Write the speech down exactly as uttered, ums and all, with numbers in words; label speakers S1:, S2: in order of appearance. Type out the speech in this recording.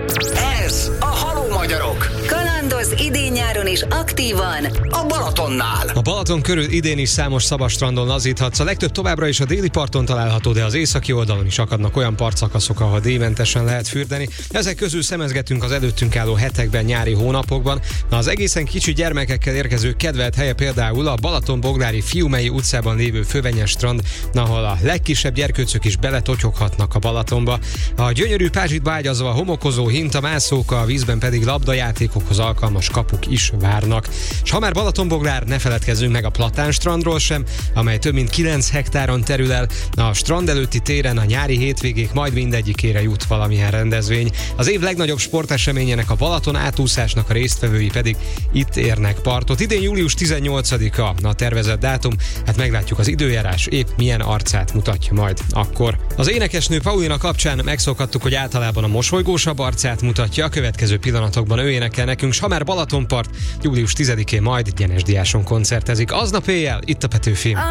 S1: Ez a Haló Magyarok.
S2: Kalandoz idén-nyáron is aktívan
S1: A Balatonnál.
S3: A Balaton körül idén is számos szabad strandon lazíthatsz. A legtöbb továbbra is a déli parton található, de az északi oldalon is akadnak olyan partszakaszok, ahol díjmentesen lehet fürdeni. Ezek közül szemezgetünk az előttünk álló hetekben, nyári hónapokban. Na, az egészen kicsi gyermekekkel érkező kedvelt helye például a Balaton-Bogdári Fiumei utcában lévő Fővenyes strand, ahol a legkisebb gyerkőcök is beletotyoghatnak a Balatonba. A gyönyörű pázsitba ágyazva homokozó hintamászók, a vízben pedig labdajátékokhoz alkalmas kapuk is várnak. És ha már Balaton-Boglár, ne feledkezzünk meg a Platán strandról sem, amely több mint kilenc hektáron terül el. A strand előtti téren a nyári hétvégék majd mindegyikére jut valamilyen rendezvény. Az év legnagyobb sporteseményének, a Balaton átúszásnak a résztvevői pedig itt érnek partot. Idén július tizennyolcadika a tervezett dátum, hát meglátjuk, az időjárás épp milyen arcát mutatja majd akkor. Az énekesnő Paulina kapcsán megszokhattuk, hogy általában a mosolygósabb arcát mutatja, a következő pillanatokban ő énekel nekünk, s ha már Balatonpart, július tizedikén majd Gyenes Diáson koncertezik. Aznap éjjel itt a Petőfi.